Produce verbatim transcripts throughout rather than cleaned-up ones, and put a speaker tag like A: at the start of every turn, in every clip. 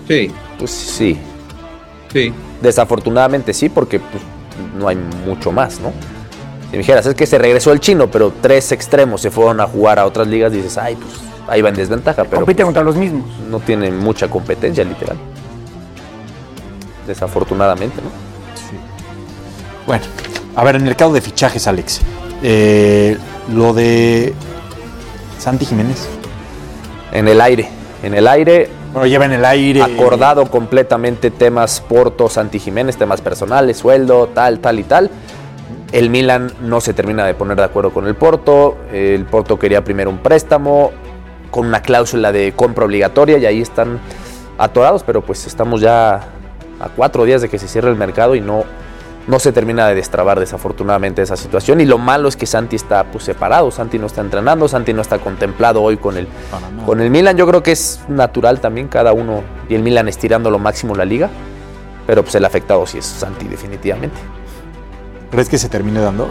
A: Sí.
B: Pues sí.
A: Sí.
B: Desafortunadamente sí, porque pues, no hay mucho más, ¿no? Si me dijeras, es que se regresó el chino, pero tres extremos se fueron a jugar a otras ligas, dices, ay, pues ahí va en desventaja. Pero
C: compite
B: pues,
C: contra los mismos.
B: No tiene mucha competencia, literal. Desafortunadamente, ¿no?
D: Sí. Bueno, a ver, en el mercado de fichajes, Alex, eh, lo de Santi Jiménez.
B: En el aire, en el aire.
D: Bueno, lleva en el aire.
B: Acordado completamente temas Porto, Santi Jiménez, temas personales, sueldo, tal, tal y tal. El Milan no se termina de poner de acuerdo con el Porto. El Porto quería primero un préstamo con una cláusula de compra obligatoria y ahí están atorados, pero pues estamos ya a cuatro días de que se cierre el mercado y no, no se termina de destrabar desafortunadamente esa situación. Y lo malo es que Santi está pues separado, Santi no está entrenando, Santi no está contemplado hoy con el, con el Milan. Yo creo que es natural también cada uno y el Milan estirando lo máximo la liga, pero pues el afectado sí es Santi definitivamente.
D: ¿Crees que se termine dando?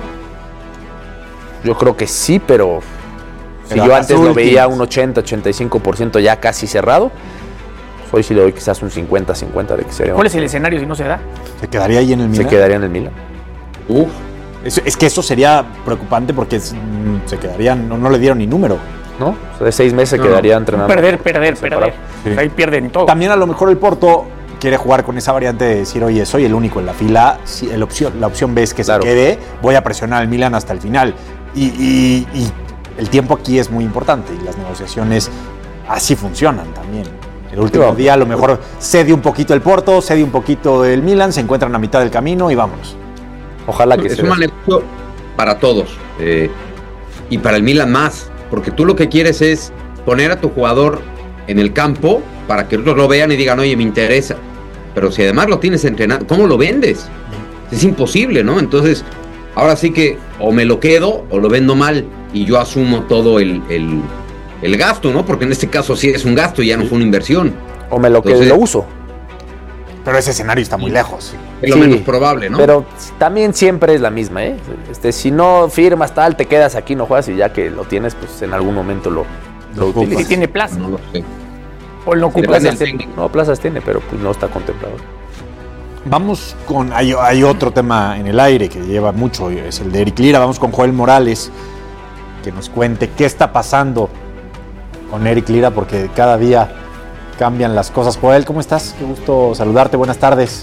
B: Yo creo que sí, pero,
D: pero
B: si yo antes lo veía un ochenta, ochenta y cinco por ciento ya casi cerrado, pues hoy sí le doy quizás un cincuenta cincuenta de que sería.
C: ¿Cuál es el escenario si no se da?
D: ¿Se quedaría ahí en el Milan?
B: Se quedaría en el Milan.
D: Uf. Es, es que eso sería preocupante porque es, se quedaría, no, no le dieron ni número.
B: ¿No? O sea, de seis meses no, quedaría entrenando.
C: Perder, perder, perder. Sí. Ahí pierden todo.
D: También a lo mejor el Porto quiere jugar con esa variante de decir, oye, soy el único en la fila, si el opción, la opción B es que claro. se quede, voy a presionar al Milan hasta el final. Y, y, y el tiempo aquí es muy importante y las negociaciones así funcionan también. El último sí, día a lo mejor cede un poquito el Porto, cede un poquito el Milan, se encuentran a mitad del camino y vámonos.
B: Ojalá que
A: es
B: sea.
A: Es un mal negocio para todos eh, y para el Milan más, porque tú lo que quieres es poner a tu jugador en el campo para que otros lo vean y digan, oye, me interesa. Pero si además lo tienes entrenado, ¿cómo lo vendes? Es imposible, ¿no? Entonces, ahora sí que o me lo quedo o lo vendo mal y yo asumo todo el, el, el gasto, ¿no? Porque en este caso sí es un gasto y ya no fue una inversión.
B: O me lo quedo y lo uso.
D: Pero ese escenario está muy lejos.
A: Es lo
B: sí,
A: menos probable, ¿no?
B: Pero también siempre es la misma, ¿eh? Este, si no firmas tal, te quedas aquí, no juegas y ya que lo tienes, pues en algún momento lo, lo utilizas.
C: Si tiene plaza.
A: No lo sé.
C: O no ocupa
B: plazas tiene, no, plazas tiene, pero pues no está contemplado.
D: Vamos con, hay, hay otro tema en el aire que lleva mucho, es el de Eric Lira. Vamos con Joel Morales, que nos cuente qué está pasando con Eric Lira, porque cada día cambian las cosas. Joel, ¿cómo estás? Qué gusto saludarte, buenas tardes.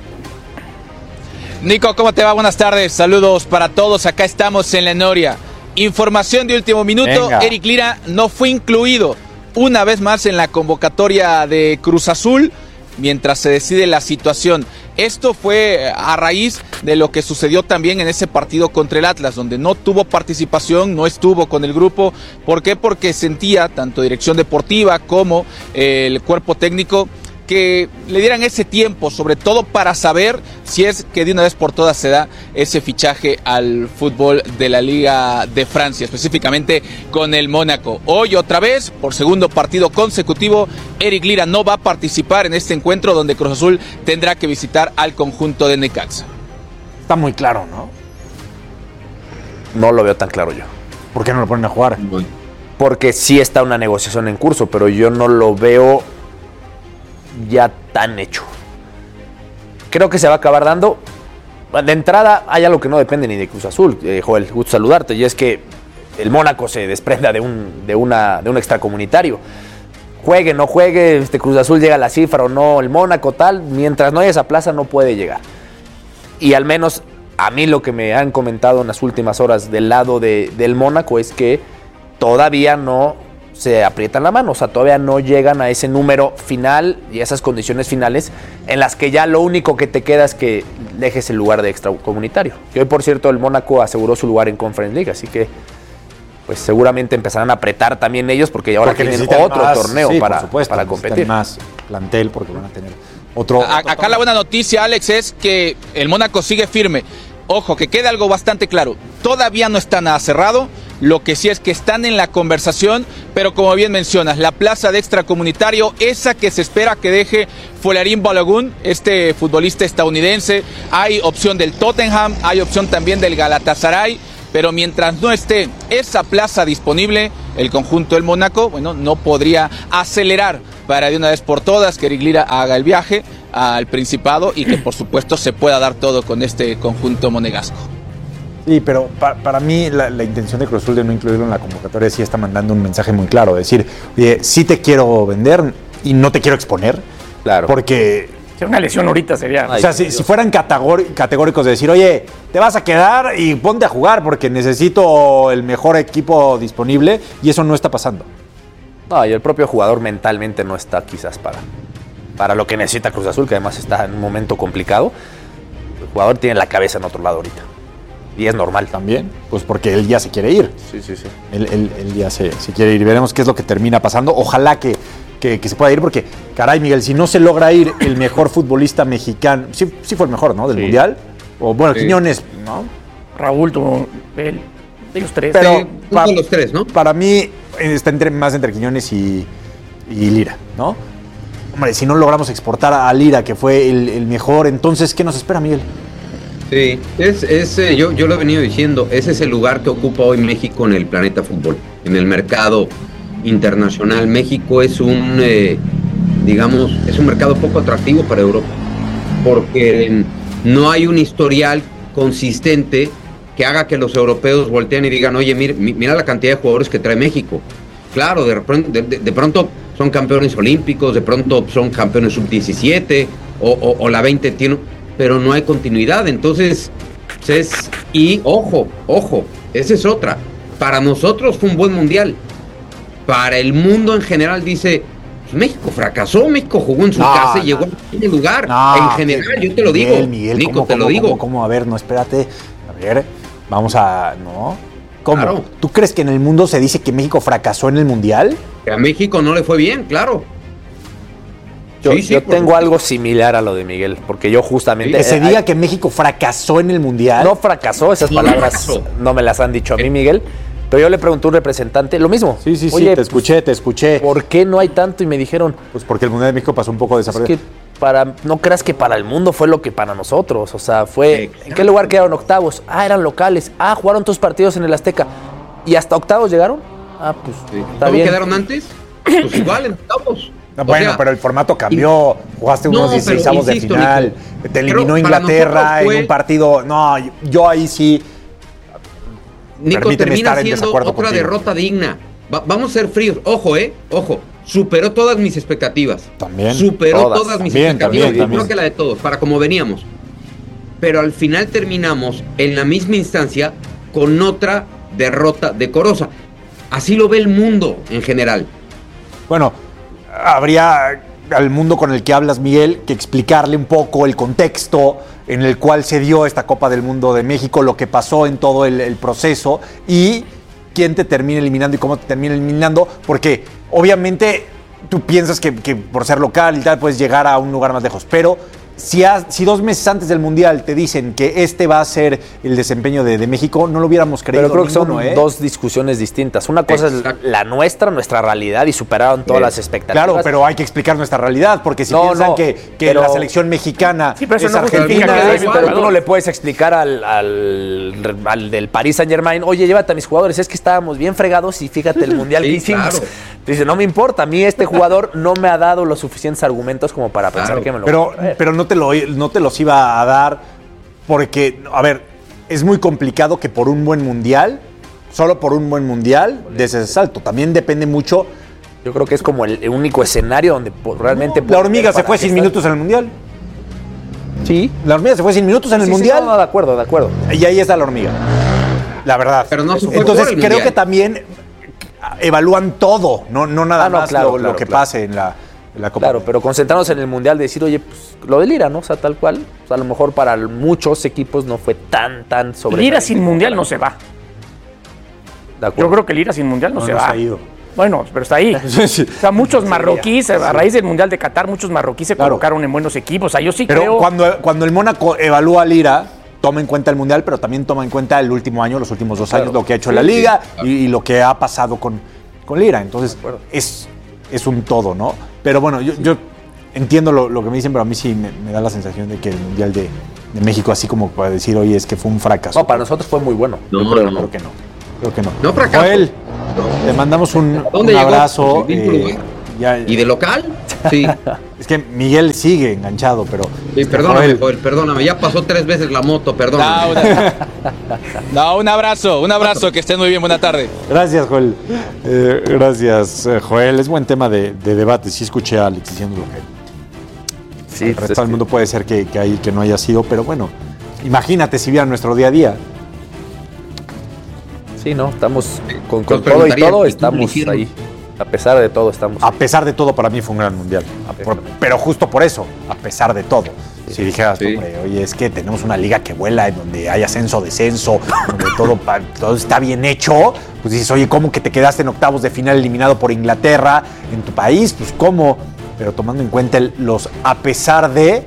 E: Nico, ¿cómo te va? Buenas tardes, saludos para todos, acá estamos en La Noria. Información de último minuto, Venga. Eric Lira no fue incluido una vez más en la convocatoria de Cruz Azul mientras se decide la situación. Esto fue a raíz de lo que sucedió también en ese partido contra el Atlas, donde no tuvo participación, no estuvo con el grupo. ¿Por qué? Porque sentía, tanto dirección deportiva como eh, el cuerpo técnico, que le dieran ese tiempo, sobre todo para saber si es que de una vez por todas se da ese fichaje al fútbol de la Liga de Francia, específicamente con el Mónaco. Hoy otra vez, por segundo partido consecutivo, Eric Lira no va a participar en este encuentro donde Cruz Azul tendrá que visitar al conjunto de Necaxa.
D: Está muy claro, ¿no?
B: No lo veo tan claro yo.
D: ¿Por qué no lo ponen a jugar?
B: Porque sí está una negociación en curso, pero yo no lo veo ya tan hecho. Creo que se va a acabar dando. De entrada hay algo que no depende ni de Cruz Azul, eh, Joel, gusto saludarte, y es que el Mónaco se desprenda de un, de una, de un extracomunitario. Juegue, no juegue, este Cruz Azul llega a la cifra o no, el Mónaco tal, mientras no haya esa plaza no puede llegar. Y al menos a mí lo que me han comentado en las últimas horas del lado de, del Mónaco es que todavía no se aprietan la mano, o sea, todavía no llegan a ese número final y esas condiciones finales en las que ya lo único que te queda es que dejes el lugar de extracomunitario. Y hoy, por cierto, el Mónaco aseguró su lugar en Conference League, así que pues seguramente empezarán a apretar también ellos porque ahora porque tienen otro más, torneo sí, para, supuesto, para competir.
D: Más plantel porque van a tener otro, otro
E: Acá torneo. La buena noticia, Alex, es que el Mónaco sigue firme. Ojo, que quede algo bastante claro. Todavía no está nada cerrado. Lo que sí es que están en la conversación, pero como bien mencionas, la plaza de extracomunitario, esa que se espera que deje Folarin Balogun, este futbolista estadounidense, hay opción del Tottenham, hay opción también del Galatasaray, pero mientras no esté esa plaza disponible, el conjunto del Mónaco, bueno, no podría acelerar para de una vez por todas que Eric Lira haga el viaje al Principado y que por supuesto se pueda dar todo con este conjunto monegasco.
D: Sí, pero pa para mí la, la intención de Cruz Azul de no incluirlo en la convocatoria sí está mandando un mensaje muy claro, decir, oye, sí te quiero vender y no te quiero exponer,
B: claro,
D: porque...
C: Una lesión ahorita sería.
D: O sea, si, si fueran categóricos de decir, oye, te vas a quedar y ponte a jugar porque necesito el mejor equipo disponible, y eso no está pasando.
B: No, y el propio jugador mentalmente no está quizás para, para lo que necesita Cruz Azul, que además está en un momento complicado. El jugador tiene la cabeza en otro lado ahorita. Y es normal.
D: También, pues porque él ya se quiere ir.
B: Sí, sí, sí.
D: Él, él, él ya se, se quiere ir. Veremos qué es lo que termina pasando. Ojalá que... Que, que se pueda ir, porque, caray, Miguel, si no se logra ir el mejor futbolista mexicano, sí, sí fue el mejor, ¿no? Del sí. Mundial. O bueno, sí. Quiñones, ¿no?
C: Raúl, tú, él, de los tres.
D: Pero
A: sí, pa, de los tres, ¿no?
D: Para mí está entre, más entre Quiñones y, y Lira, ¿no? Hombre, si no logramos exportar a Lira, que fue el, el mejor, entonces, ¿qué nos espera, Miguel?
A: Sí, es, es, eh, yo, yo lo he venido diciendo, ese es el lugar que ocupa hoy México en el planeta fútbol, en el mercado internacional. México es un, eh, digamos, es un mercado poco atractivo para Europa, porque no hay un historial consistente que haga que los europeos volteen y digan, oye, mira, mira la cantidad de jugadores que trae México. Claro, de, de, de, de pronto son campeones olímpicos, de pronto son campeones sub diecisiete o, o, o la veinte tiene, pero no hay continuidad. Entonces, es, y ojo, ojo, esa es otra. Para nosotros fue un buen mundial. Para el mundo en general dice, pues México fracasó, México jugó en su no, casa y no. llegó al primer lugar. No, en general, yo te lo
D: Miguel,
A: digo,
D: Miguel,
A: Nico,
D: ¿cómo,
A: te
D: cómo,
A: lo digo.
D: ¿cómo, cómo? A ver, no, espérate. A ver, vamos a... ¿No? ¿Cómo?
A: Claro.
D: ¿Tú crees que en el mundo se dice que México fracasó en el Mundial?
A: Que a México no le fue bien, claro.
B: Yo, sí, sí, yo tengo supuesto. algo similar a lo de Miguel, porque yo justamente...
D: Que se diga hay, que México fracasó en el Mundial.
B: No fracasó, esas no palabras fracasó. No me las han dicho a mí, Miguel. Pero yo le pregunté a un representante, lo mismo.
D: Sí, sí,
B: Oye,
D: sí, te escuché,
B: pues,
D: te escuché.
B: ¿Por qué no hay tanto? Y me dijeron...
D: Pues porque el Mundial de México pasó un poco desapercibido.
B: Es que para, no creas que para el mundo fue lo que para nosotros. O sea, fue... Exacto. ¿En qué lugar quedaron octavos? Ah, eran locales. Ah, jugaron tus partidos en el Azteca. ¿Y hasta octavos llegaron? Ah, pues
A: sí.
B: está
A: ¿Cómo
B: bien.
A: quedaron antes? Pues igual, en octavos.
D: No, bueno, sea, pero el formato cambió. Jugaste unos no, dieciseisavos de final. Nico, te eliminó Inglaterra fue... en un partido... No, yo ahí sí...
A: Nico, termina siendo otra contigo. derrota digna. Va, vamos a ser fríos. Ojo, eh. Ojo. Superó todas mis expectativas.
D: También.
A: Superó todas, todas mis
D: también,
A: expectativas.
D: También,
A: Yo creo que la de todos, para como veníamos. Pero al final terminamos en la misma instancia con otra derrota decorosa. Así lo ve el mundo en general.
D: Bueno, habría al mundo con el que hablas, Miguel, que explicarle un poco el contexto en el cual se dio esta Copa del Mundo de México, lo que pasó en todo el, el proceso y quién te termina eliminando y cómo te termina eliminando, porque obviamente tú piensas que, que por ser local y tal puedes llegar a un lugar más lejos, pero si, ha, si dos meses antes del Mundial te dicen que este va a ser el desempeño de, de México, no lo hubiéramos creído.
B: Pero creo que
D: ninguno,
B: son
D: ¿eh?
B: dos discusiones distintas. Una cosa Exacto. es la nuestra, nuestra realidad, y superaron todas sí. las expectativas.
D: Claro, pero hay que explicar nuestra realidad, porque si no, piensan no, que, que pero, la selección mexicana
C: sí, pero eso
D: es
C: no
D: argentina...
C: Que
B: pero tú no le puedes explicar al, al, al del Paris Saint-Germain, oye, llévate a mis jugadores, es que estábamos bien fregados y fíjate el Mundial
A: sí,
B: que hicimos.
A: Claro.
B: Dice, no me importa, a mí este jugador no me ha dado los suficientes argumentos como para pensar claro. que me lo
D: pero, voy a pero no te lo no te los iba a dar porque, a ver, es muy complicado que por un buen mundial, solo por un buen mundial, des ese salto. También depende mucho.
B: Yo creo que es como el único escenario donde realmente...
D: No, la hormiga se fue sin minutos en el mundial.
B: Sí.
D: La hormiga se fue sin minutos en
B: sí,
D: el
B: sí,
D: mundial.
B: Sí, no, no, de acuerdo, de acuerdo.
D: Y ahí está la hormiga. La verdad.
A: Pero no
D: Entonces creo mundial. que también evalúan todo, no, no nada ah, no, más
B: claro,
D: lo,
B: claro,
D: lo que
B: claro.
D: pase en la, en la Copa.
B: Claro, pero concentrarnos en el Mundial de decir, oye, pues lo de Lira, ¿no? O sea, tal cual. O sea, a lo mejor para muchos equipos no fue tan, tan sobre.
C: Lira sin Mundial no se va. Yo creo que Lira sin Mundial no, no se no va. Se ha ido. Bueno, pero está ahí. O sea, muchos marroquíes, a raíz del Mundial de Qatar, muchos marroquíes se claro. colocaron en buenos equipos. O sea, yo sí
D: pero
C: creo...
D: cuando, cuando el Mónaco evalúa a Lira, toma en cuenta el Mundial, pero también toma en cuenta el último año, los últimos dos claro. años, lo que ha hecho sí, la Liga sí, claro. y, y lo que ha pasado con, con Lira. Entonces, es, es un todo, ¿no? Pero bueno, yo, sí. yo entiendo lo, lo que me dicen, pero a mí sí me, me da la sensación de que el Mundial de, de México, así como para decir, oye, es que fue un fracaso.
B: No, para nosotros fue muy bueno.
A: No,
D: yo creo,
A: no, no.
D: creo que no. Creo que no.
A: No fracaso.
D: Joel, te mandamos un, un abrazo. Eh,
A: Ya, ya. ¿Y de local? Sí.
D: Es que Miguel sigue enganchado, pero...
A: Sí, perdóname, Joel, perdóname. Ya pasó tres veces la moto, perdóname.
E: No, una... no, un abrazo, un abrazo. Que estén muy bien. Buena tarde.
D: Gracias, Joel. Eh, gracias, Joel. Es buen tema de, de debate. Sí escuché a Alex diciendo lo que... Sí, el resto del mundo puede ser que, que, hay, que no haya sido, pero bueno, imagínate si vieran nuestro día a día.
B: Sí, no, estamos con, con todo y todo, estamos ahí. A pesar de todo, estamos
D: A ahí. pesar de todo, para mí fue un gran mundial. Por, pero justo por eso, a pesar de todo. Sí, si dijeras, sí. hombre, oye, es que tenemos una liga que vuela, en donde hay ascenso, descenso, donde todo, todo está bien hecho, pues dices, oye, ¿cómo que te quedaste en octavos de final eliminado por Inglaterra en tu país? Pues, ¿cómo? Pero tomando en cuenta el, los a pesar de...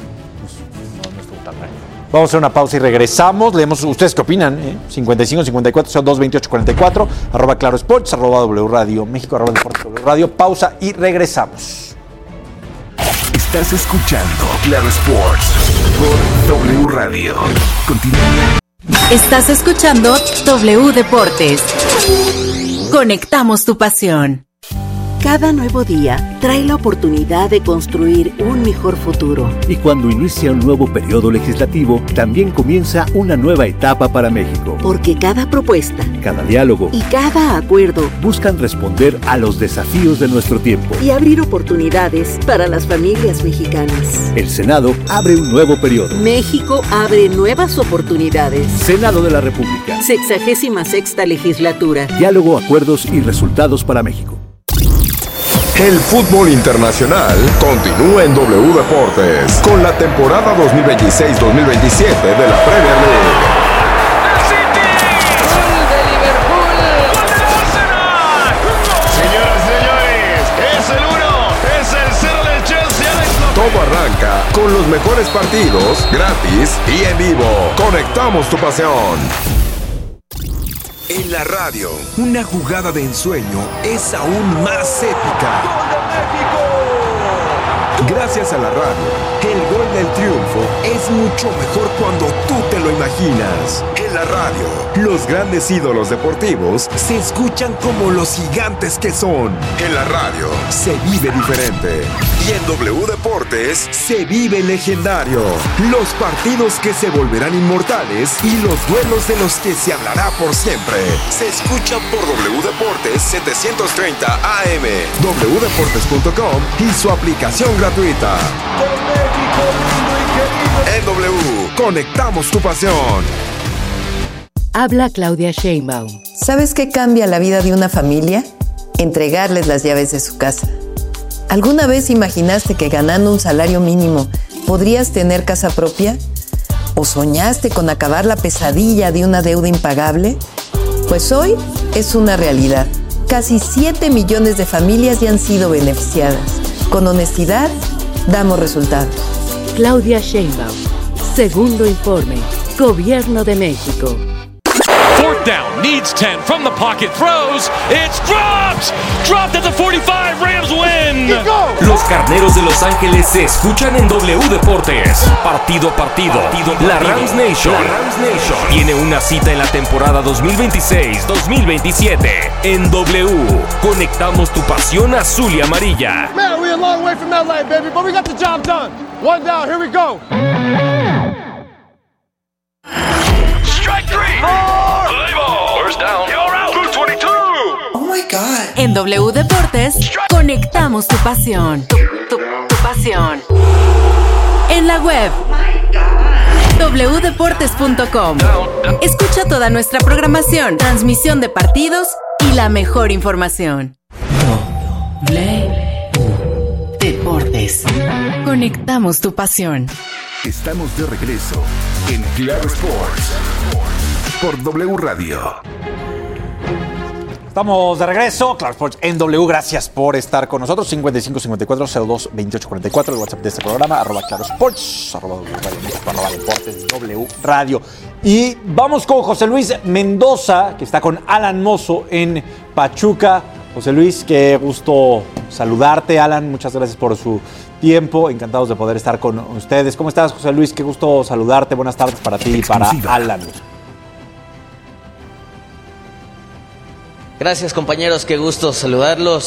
D: Vamos a hacer una pausa y regresamos. Leemos ustedes qué opinan. ¿eh? cincuenta y cinco, cincuenta y cuatro, cero dos, veintiocho, cuarenta y cuatro, arroba Claro Sports, arroba W Radio México, arroba Deportes W Radio. Pausa y regresamos.
F: Estás escuchando Claro Sports por W Radio. Continúa.
G: Estás escuchando W Deportes. Conectamos tu pasión. Cada nuevo día trae la oportunidad de construir un mejor futuro.
H: Y cuando inicia un nuevo periodo legislativo, también comienza una nueva etapa para México.
G: Porque cada propuesta,
H: cada diálogo
G: y cada acuerdo
H: buscan responder a los desafíos de nuestro tiempo
G: y abrir oportunidades para las familias mexicanas.
H: El Senado abre un nuevo periodo.
G: México abre nuevas oportunidades.
H: Senado de la República.
G: Sexagésima sexta legislatura.
H: Diálogo, acuerdos y resultados para México.
F: El fútbol internacional continúa en W Deportes con la temporada dos mil veintiséis dos mil veintisiete de la Premier League.
I: ¡El City! ¡Gol de Liverpool! ¡Gol del Arsenal!
J: Señoras y señores, es el uno, es el cero del Chelsea.
F: Todo arranca con los mejores partidos, gratis y en vivo. Conectamos tu pasión. En la radio, una jugada de ensueño es aún más épica. ¡Gol de México! Gracias a la radio, el gol del triunfo es mucho mejor cuando tú te lo imaginas. En la radio, los grandes ídolos deportivos se escuchan como los gigantes que son. En la radio, se vive diferente. Y en W Deportes, se vive legendario. Los partidos que se volverán inmortales y los duelos de los que se hablará por siempre. Se escuchan por W Deportes setecientos treinta A M, w deportes punto com y su aplicación gratuita. En W, conectamos tu pasión.
K: Habla Claudia Sheinbaum. ¿Sabes qué cambia la vida de una familia? Entregarles las llaves de su casa. ¿Alguna vez imaginaste que ganando un salario mínimo podrías tener casa propia? ¿O soñaste con acabar la pesadilla de una deuda impagable? Pues hoy es una realidad. Casi siete millones de familias ya han sido beneficiadas. Con honestidad, damos resultados.
L: Claudia Sheinbaum. Segundo informe. Gobierno de México.
M: Fourth down, needs ten, from the pocket, throws, it's dropped! Dropped at the forty-five, Rams win!
N: Los Carneros de Los Ángeles se escuchan en W Deportes. Partido a partido, partido, partido. La Rams Nation, la Rams Nation tiene una cita en la temporada dos mil veintiséis dos mil veintisiete. En W, conectamos tu pasión azul y amarilla.
J: Man, we're a long way from L A, baby, but we got the job done. One down, here we go.
I: Strike three. Four. Play ball. First down. You're out. Blue twenty-two.
G: Oh my God. En W Deportes, conectamos tu pasión. Tu, tu, tu pasión. En la web. Oh my God. w deportes punto com. Escucha toda nuestra programación, transmisión de partidos y la mejor información. W Deportes. Conectamos tu pasión.
F: Estamos de regreso en Claro Sports por W Radio.
D: Estamos de regreso, Claro Sports en W. Gracias por estar con nosotros. cincuenta y cinco, cincuenta y cuatro, cero dos, veintiocho, cuarenta y cuatro, el WhatsApp de este programa, arroba Claro Sports, arroba W Radio, arroba Deportes, W Radio. Y vamos con José Luis Mendoza, que está con Alan Mozo en Pachuca. José Luis, qué gusto saludarte, Alan. Muchas gracias por su tiempo. Encantados de poder estar con ustedes. ¿Cómo estás, José Luis? Qué gusto saludarte. Buenas tardes para ti y para Alan.
O: Gracias, compañeros. Qué gusto saludarlos.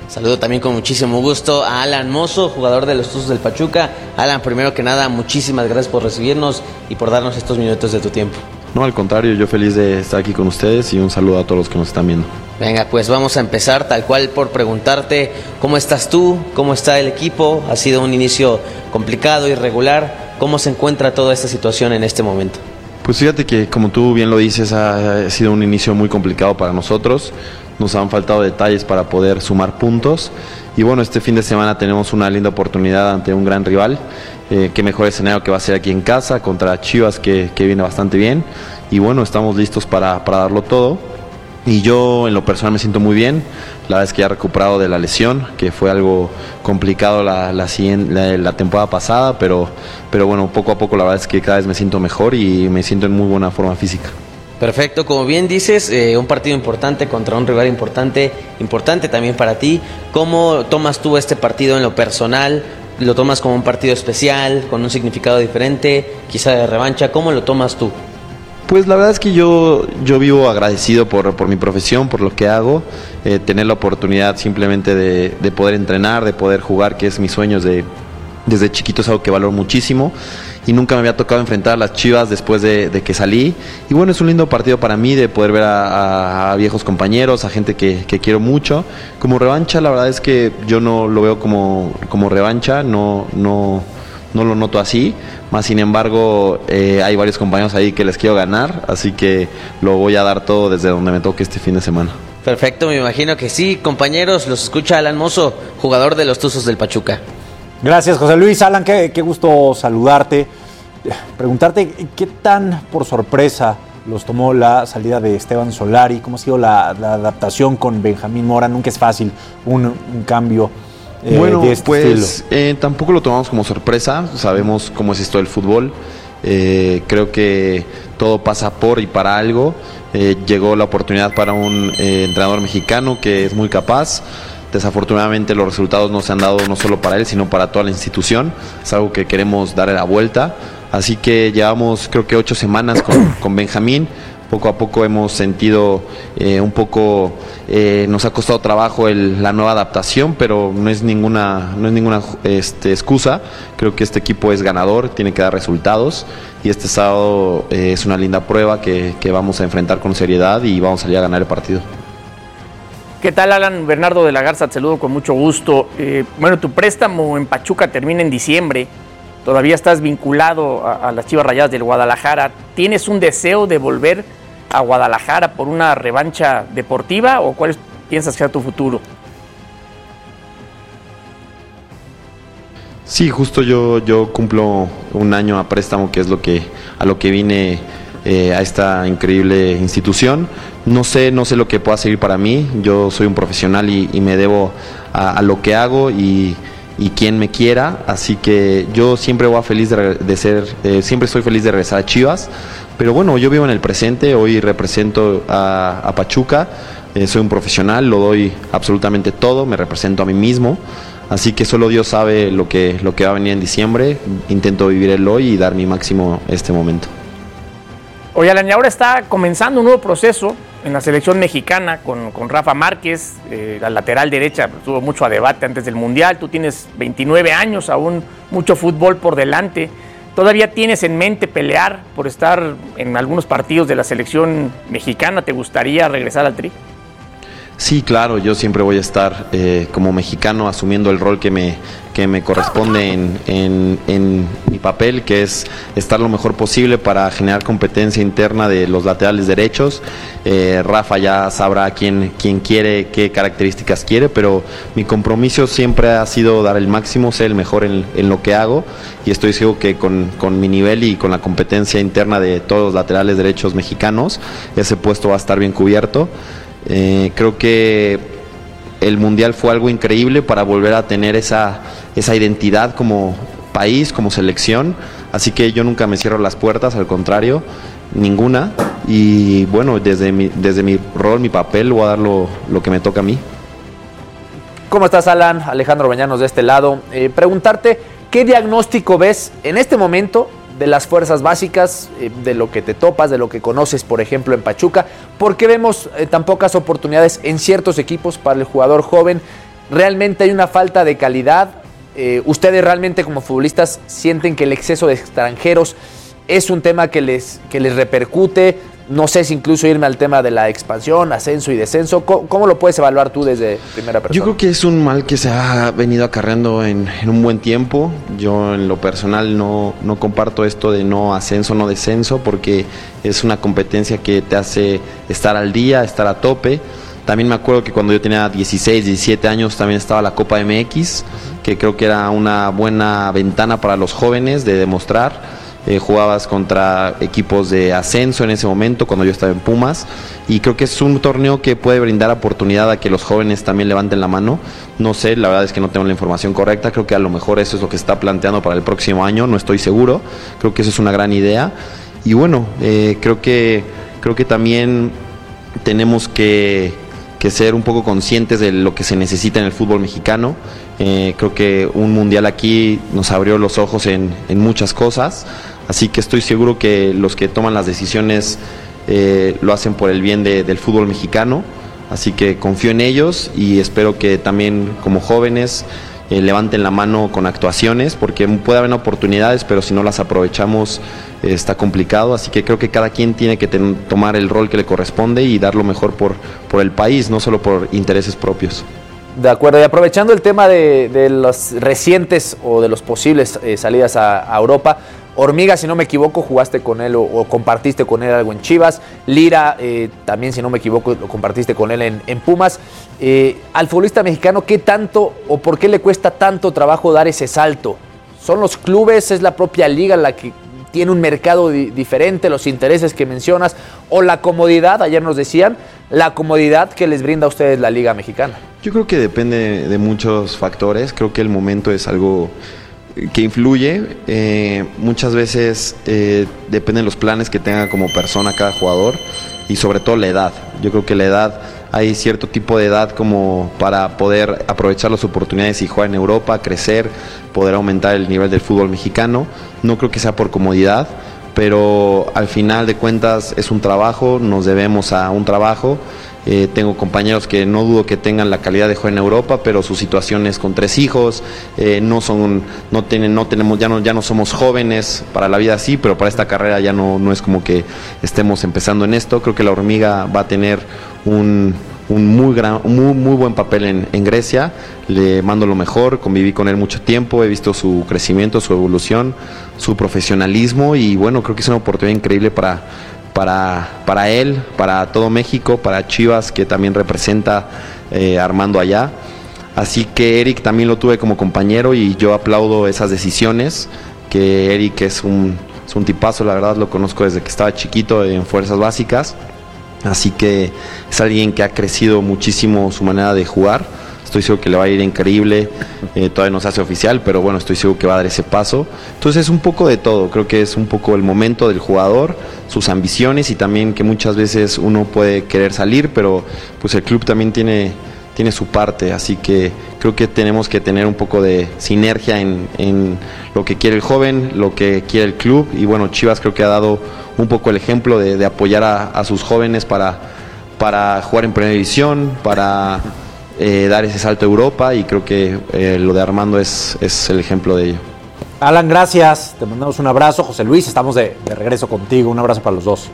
O: Saludo también con muchísimo gusto a Alan Mozo, jugador de los Tuzos del Pachuca. Alan, primero que nada, muchísimas gracias por recibirnos y por darnos estos minutos de tu tiempo.
P: No, al contrario, yo feliz de estar aquí con ustedes y un saludo a todos los que nos están viendo.
O: Venga, pues vamos a empezar tal cual por preguntarte cómo estás tú, cómo está el equipo. Ha sido un inicio complicado, irregular. ¿Cómo se encuentra toda esta situación en este momento?
P: Pues fíjate que, como tú bien lo dices, ha sido un inicio muy complicado para nosotros. Nos han faltado detalles para poder sumar puntos. Y bueno, este fin de semana tenemos una linda oportunidad ante un gran rival. Eh, qué mejor escenario que va a ser aquí en casa contra Chivas, que, que viene bastante bien. Y bueno, estamos listos para, para darlo todo. Y yo en lo personal me siento muy bien. La verdad es que ya he recuperado de la lesión, que fue algo complicado la, la, la, la temporada pasada, pero, pero bueno, poco a poco la verdad es que cada vez me siento mejor y me siento en muy buena forma física.
O: Perfecto, como bien dices, eh, un partido importante contra un rival importante, importante también para ti. ¿Cómo tomas tú este partido en lo personal? ¿Lo tomas como un partido especial, con un significado diferente, quizá de revancha? ¿Cómo lo tomas tú?
P: Pues la verdad es que yo, yo vivo agradecido por, por mi profesión, por lo que hago, eh, tener la oportunidad simplemente de, de poder entrenar, de poder jugar, que es mi sueño de, desde chiquito, es algo que valoro muchísimo y nunca me había tocado enfrentar a las Chivas después de, de que salí. Y bueno, es un lindo partido para mí de poder ver a, a, a viejos compañeros, a gente que, que quiero mucho. Como revancha, la verdad es que yo no lo veo como, como revancha, no, no, no lo noto así. Más sin embargo, eh, hay varios compañeros ahí que les quiero ganar, así que lo voy a dar todo desde donde me toque este fin de semana.
O: Perfecto, me imagino que sí. Compañeros, los escucha Alan Mozo, jugador de los Tuzos del Pachuca.
D: Gracias, José Luis. Alan, qué, qué gusto saludarte. Preguntarte qué tan por sorpresa los tomó la salida de Esteban Solari, cómo ha sido la, la adaptación con Benjamín Mora. Nunca es fácil un, un cambio eh,
P: bueno,
D: de este
P: pues eh, tampoco lo tomamos como sorpresa. Sabemos cómo es esto del fútbol. Eh, creo que todo pasa por y para algo. Eh, llegó la oportunidad para un eh, entrenador mexicano que es muy capaz. Desafortunadamente los resultados no se han dado no solo para él, sino para toda la institución. Es algo que queremos darle la vuelta. Así que llevamos creo que ocho semanas con, con Benjamín. Poco a poco hemos sentido eh, un poco, eh, nos ha costado trabajo el, la nueva adaptación, pero no es ninguna, no es ninguna este, excusa. Creo que este equipo es ganador, tiene que dar resultados y este sábado eh, es una linda prueba que, que vamos a enfrentar con seriedad y vamos a salir a ganar el partido.
C: ¿Qué tal, Alan? Bernardo de la Garza, te saludo con mucho gusto. Eh, bueno, tu préstamo en Pachuca termina en diciembre. Todavía estás vinculado a, a las Chivas Rayadas del Guadalajara. ¿Tienes un deseo de volver a Guadalajara por una revancha deportiva o cuál es, piensas que sea tu futuro?
P: Sí, justo yo, yo cumplo un año a préstamo, que es lo que a lo que vine eh, a esta increíble institución. No sé, no sé lo que pueda seguir para mí. Yo soy un profesional y, y me debo a, a lo que hago y, y quien me quiera. Así que yo siempre voy a feliz de, de ser, eh, siempre estoy feliz de regresar a Chivas. Pero bueno, yo vivo en el presente. Hoy represento a, a Pachuca. Eh, soy un profesional, lo doy absolutamente todo. Me represento a mí mismo. Así que solo Dios sabe lo que, lo que va a venir en diciembre. Intento vivir el hoy y dar mi máximo este momento.
C: Oye, Alan, y ahora está comenzando un nuevo proceso en la selección mexicana con, con Rafa Márquez, eh, la lateral derecha. Tuvo mucho a debate antes del Mundial. Tú tienes veintinueve años, aún mucho fútbol por delante. ¿Todavía tienes en mente pelear por estar en algunos partidos de la selección mexicana? ¿Te gustaría regresar al Tri?
P: Sí, claro, yo siempre voy a estar eh, como mexicano asumiendo el rol que me, que me corresponde en, en, en mi papel, que es estar lo mejor posible para generar competencia interna de los laterales derechos. Eh, Rafa ya sabrá quién, quién quiere, qué características quiere, pero mi compromiso siempre ha sido dar el máximo, ser el mejor en, en lo que hago, y estoy seguro que con, con mi nivel y con la competencia interna de todos los laterales derechos mexicanos, ese puesto va a estar bien cubierto. Eh, creo que el Mundial fue algo increíble para volver a tener esa, esa identidad como país, como selección, así que yo nunca me cierro las puertas, al contrario, ninguna, y bueno, desde mi, desde mi rol, mi papel, voy a dar lo, lo que me toca a mí.
B: ¿Cómo estás, Alan? Alejandro Bañanos de este lado. Eh, preguntarte, ¿qué diagnóstico ves en este momento de las fuerzas básicas, eh, de lo que te topas, de lo que conoces, por ejemplo, en Pachuca? ¿Por qué vemos eh, tan pocas oportunidades en ciertos equipos para el jugador joven? ¿realmente hay una falta de calidad? Eh, ¿Ustedes realmente como futbolistas sienten que el exceso de extranjeros es un tema que les, que les repercute? No sé si incluso irme al tema de la expansión, ascenso y descenso. ¿Cómo, cómo lo puedes evaluar tú desde primera persona?
P: Yo creo que es un mal que se ha venido acarreando en, en un buen tiempo. Yo en lo personal no, no comparto esto de no ascenso, no descenso, porque es una competencia que te hace estar al día, estar a tope. También me acuerdo que cuando yo tenía dieciséis, diecisiete años también estaba la Copa M X, que creo que era una buena ventana para los jóvenes de demostrar. Eh, jugabas contra equipos de ascenso en ese momento cuando yo estaba en Pumas, y creo que es un torneo que puede brindar oportunidad a que los jóvenes también levanten la mano. No sé, la verdad es que no tengo la información correcta, creo que a lo mejor eso es lo que se está planteando para el próximo año, no estoy seguro, creo que eso es una gran idea. Y bueno, eh, creo que creo que también tenemos que, que ser un poco conscientes de lo que se necesita en el fútbol mexicano. Eh, creo que un mundial aquí nos abrió los ojos en, en muchas cosas, así que estoy seguro que los que toman las decisiones eh, lo hacen por el bien de, del fútbol mexicano, así que confío en ellos y espero que también como jóvenes eh, levanten la mano con actuaciones, porque puede haber oportunidades, pero si no las aprovechamos eh, está complicado, así que creo que cada quien tiene que ten, tomar el rol que le corresponde y dar lo mejor por, por el país, no solo por intereses propios.
B: De acuerdo, y aprovechando el tema de, de los recientes o de los posibles eh, salidas a, a Europa, Hormiga, si no me equivoco, jugaste con él o, o compartiste con él algo en Chivas. Lira, eh, también, si no me equivoco, lo compartiste con él en, en Pumas. Eh, al futbolista mexicano, ¿qué tanto o por qué le cuesta tanto trabajo dar ese salto? ¿Son los clubes, es la propia liga la que tiene un mercado di- diferente, los intereses que mencionas, o la comodidad, ayer nos decían, la comodidad que les brinda a ustedes la Liga Mexicana?
P: Yo creo que depende de muchos factores, creo que el momento es algo que influye, eh, muchas veces eh, dependen los planes que tenga como persona cada jugador y sobre todo la edad. Yo creo que la edad, hay cierto tipo de edad como para poder aprovechar las oportunidades y jugar en Europa, crecer, poder aumentar el nivel del fútbol mexicano. No creo que sea por comodidad, pero al final de cuentas es un trabajo, nos debemos a un trabajo. Eh, tengo compañeros que no dudo que tengan la calidad de jugar en Europa, pero su situación es con tres hijos, eh, no son, no tienen, no tenemos, ya no, ya no somos jóvenes para la vida así, pero para esta carrera ya no, no es como que estemos empezando en esto. Creo que la Hormiga va a tener un, un muy gran, muy, muy buen papel en, en Grecia. Le mando lo mejor, conviví con él mucho tiempo, he visto su crecimiento, su evolución, su profesionalismo y bueno, creo que es una oportunidad increíble para Para, para él, para todo México, para Chivas, que también representa eh, Armando allá. Así que Eric también lo tuve como compañero y yo aplaudo esas decisiones, que Eric es un, es un tipazo, la verdad lo conozco desde que estaba chiquito en Fuerzas Básicas. Así que es alguien que ha crecido muchísimo su manera de jugar. Estoy seguro que le va a ir increíble, eh, todavía no se hace oficial, pero bueno, estoy seguro que va a dar ese paso. Entonces es un poco de todo, creo que es un poco el momento del jugador, sus ambiciones y también que muchas veces uno puede querer salir, pero pues el club también tiene, tiene su parte, así que creo que tenemos que tener un poco de sinergia en, en lo que quiere el joven, lo que quiere el club y bueno, Chivas creo que ha dado un poco el ejemplo de, de apoyar a, a sus jóvenes para, para jugar en primera división, para Eh, dar ese salto a Europa y creo que eh, lo de Armando es, es el ejemplo de ello.
D: Alan, gracias, te mandamos un abrazo. José Luis, estamos de, de regreso contigo, un abrazo para los dos.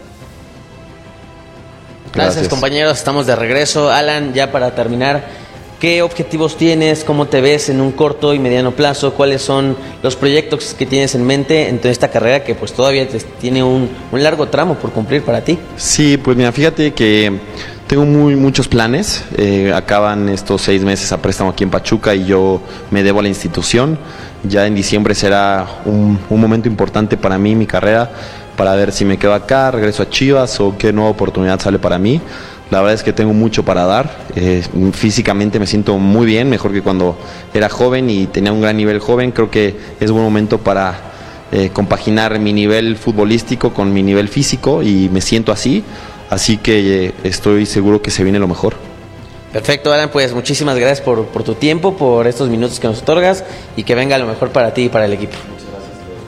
O: Gracias, Gracias compañeros, estamos de regreso. Alan, ya para terminar, ¿qué objetivos tienes? ¿Cómo te ves en un corto y mediano plazo? ¿Cuáles son los proyectos que tienes en mente en toda esta carrera que pues todavía te, tiene un, un largo tramo por cumplir para ti?
P: Sí, pues mira, fíjate que tengo muy, muchos planes, eh, acaban estos seis meses a préstamo aquí en Pachuca y yo me debo a la institución. Ya en diciembre será un, un momento importante para mí, mi carrera, para ver si me quedo acá, regreso a Chivas o qué nueva oportunidad sale para mí. La verdad es que tengo mucho para dar, eh, físicamente me siento muy bien, mejor que cuando era joven y tenía un gran nivel joven. Creo que es buen momento para eh, compaginar mi nivel futbolístico con mi nivel físico y me siento así. Así que eh, estoy seguro que se viene lo mejor.
O: Perfecto, Alan, pues muchísimas gracias por, por tu tiempo, por estos minutos que nos otorgas y que venga lo mejor para ti y para el equipo. Muchas gracias.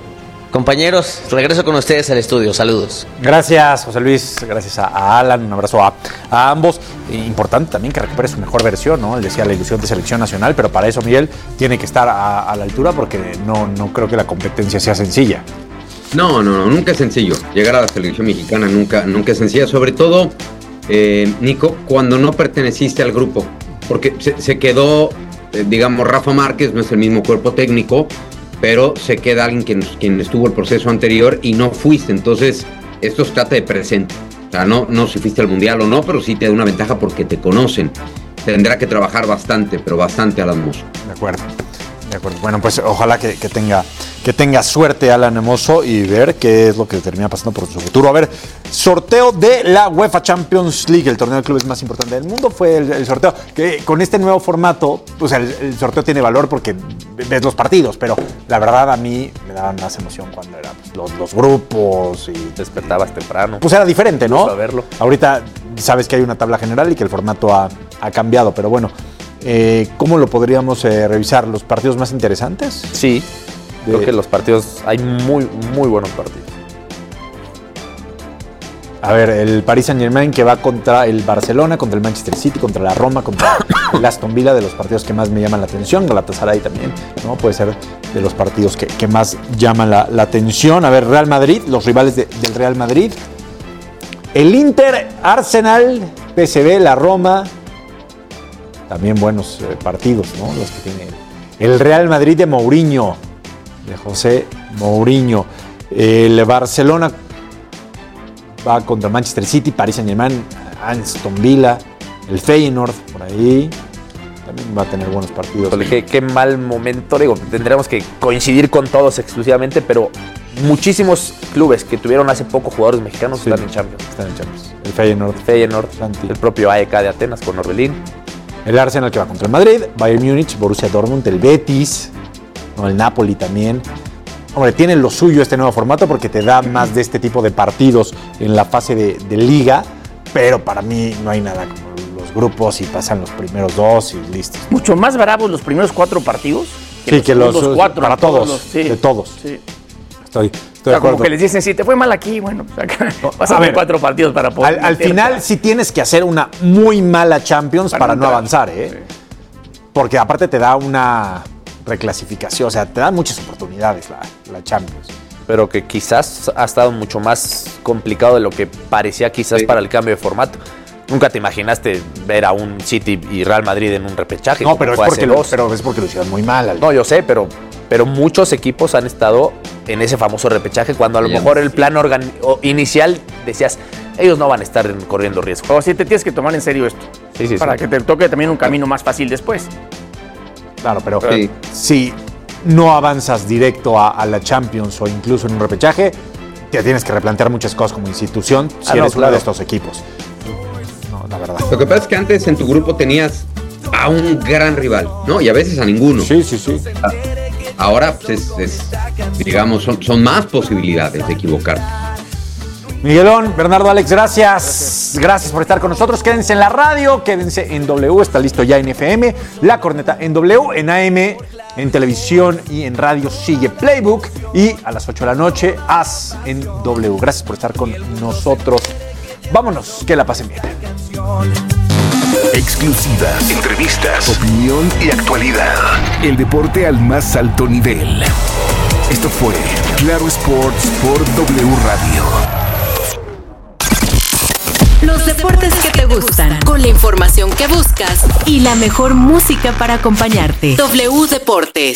O: Compañeros, regreso con ustedes al estudio. Saludos.
D: Gracias, José Luis. Gracias a, a Alan. Un abrazo a, a ambos. Importante también que recupere su mejor versión, ¿no? Él decía la ilusión de selección nacional, pero para eso, Miguel, tiene que estar a, a la altura porque no, no creo que la competencia sea sencilla.
A: No, no, no, nunca es sencillo. Llegar a la selección mexicana nunca, nunca es sencilla. Sobre todo, eh, Nico, cuando no perteneciste al grupo. Porque se, se quedó, eh, digamos, Rafa Márquez, no es el mismo cuerpo técnico, pero se queda alguien quien, quien estuvo el proceso anterior y no fuiste. Entonces, esto se trata de presente. O sea, no, no si fuiste al Mundial o no, pero sí te da una ventaja porque te conocen. Tendrá que trabajar bastante, pero bastante Alan Mozo.
D: De acuerdo, de acuerdo. Bueno, pues ojalá que, que tenga... Que tenga suerte Alan Mozo y ver qué es lo que termina pasando por su futuro. A ver, sorteo de la UEFA Champions League, el torneo de clubes más importante del mundo. Fue el, el sorteo que con este nuevo formato, pues el, el sorteo tiene valor porque ves los partidos, pero la verdad a mí me daba más emoción cuando eran pues, los, los grupos y
B: despertabas temprano.
D: Pues era diferente, ¿no?
B: A verlo.
D: Ahorita sabes que hay una tabla general y que el formato ha, ha cambiado, pero bueno, eh, ¿cómo lo podríamos eh, revisar? ¿Los partidos más interesantes?
B: Sí. Creo que los partidos, hay muy, muy buenos partidos.
D: A ver, el Paris Saint-Germain que va contra el Barcelona, contra el Manchester City, contra la Roma, contra el Aston Villa, de los partidos que más me llaman la atención. Galatasaray también, ¿no? Puede ser de los partidos que, que más llaman la, la atención. A ver, Real Madrid, los rivales de, del Real Madrid. El Inter, Arsenal, P S V, la Roma. También buenos eh, partidos, ¿no? Los que tiene el Real Madrid de Mourinho. De José Mourinho. El Barcelona va contra Manchester City, Paris Saint-Germain, Aston Villa, el Feyenoord, por ahí. También va a tener buenos partidos.
B: Qué, qué mal momento, digo, tendremos que coincidir con todos exclusivamente, pero muchísimos clubes que tuvieron hace poco jugadores mexicanos sí, están en Champions.
D: Están en Champions. El Feyenoord.
B: Feyenoord, Santi. El propio A E K de Atenas con Orbelín.
D: El Arsenal que va contra el Madrid, Bayern Múnich, Borussia Dortmund, el Betis, ¿no? El Napoli también. Hombre, tiene lo suyo este nuevo formato porque te da más de este tipo de partidos en la fase de, de liga, pero para mí no hay nada como los grupos y pasan los primeros dos y listo.
C: Mucho más bravos los primeros cuatro partidos.
D: Que sí, los que los, los cuatro. Para todos, todos los, sí, de todos. Sí. Estoy, estoy
C: o sea, de acuerdo. Como que les dicen, si te fue mal aquí, bueno, pues acá no, pasan ver, cuatro partidos para poder.
D: Al, al final sí tienes que hacer una muy mala Champions para, para no avanzar, ¿eh? Sí. Porque aparte te da una reclasificación, o sea, te dan muchas oportunidades la, la Champions.
B: Pero que quizás ha estado mucho más complicado de lo que parecía quizás sí. para el cambio de formato. Nunca te imaginaste ver a un City y Real Madrid en un repechaje.
D: No, pero es, porque lo, pero es porque lo hicieron muy mal. Al...
B: No, yo sé, pero, pero muchos equipos han estado en ese famoso repechaje cuando a lo sí, mejor sí. el plan organ- inicial decías, ellos no van a estar corriendo riesgo.
C: O si te tienes que tomar en serio esto.
B: Sí, sí,
C: para
B: sí.
C: que te toque también un camino más fácil después.
D: Claro, pero sí. si no avanzas directo a, a la Champions o incluso en un repechaje, te tienes que replantear muchas cosas como institución si ah, eres no, claro. uno de estos equipos. No, la verdad.
A: Lo que pasa es que antes en tu grupo tenías a un gran rival, ¿no? Y a veces a ninguno.
D: Sí, sí, sí.
A: Ahora, pues, es, es, digamos, son, son más posibilidades de equivocarte.
D: Miguelón, Bernardo, Alex, gracias. Gracias por estar con nosotros. Quédense en la radio, quédense en W, está listo ya en F M, La Corneta en W, en A M, en televisión y en radio sigue Playbook y a las ocho de la noche As en W. Gracias por estar con nosotros. Vámonos, que la pasen bien.
F: Exclusivas, entrevistas, opinión y actualidad. El deporte al más alto nivel. Esto fue Claro Sports por W Radio.
G: Los deportes que te gustan, con la información que buscas y la mejor música para acompañarte. W Deportes.